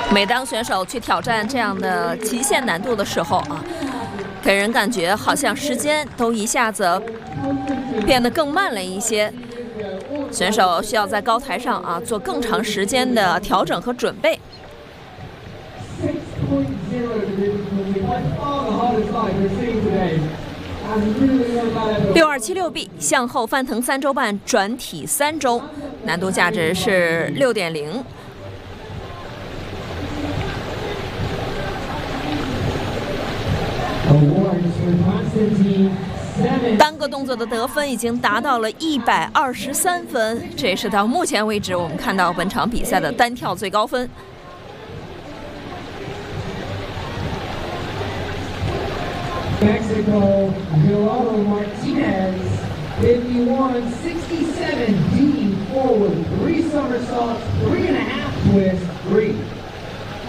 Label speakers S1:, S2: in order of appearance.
S1: 每当选手去挑战这样的极限难度的时候啊，给人感觉好像时间都一下子变得更慢了一些。选手需要在高台上啊做更长时间的调整和准备。6276B 向后翻腾3周半，转体3周，难度价值是6.0。单个动作的得分已经达到了123分，这也是到目前为止我们看到本场比赛的单跳最高分。
S2: Mexico, Gerardo Martinez, 51-67, deep forward, 3 somersaults, 3.5 twists, 3.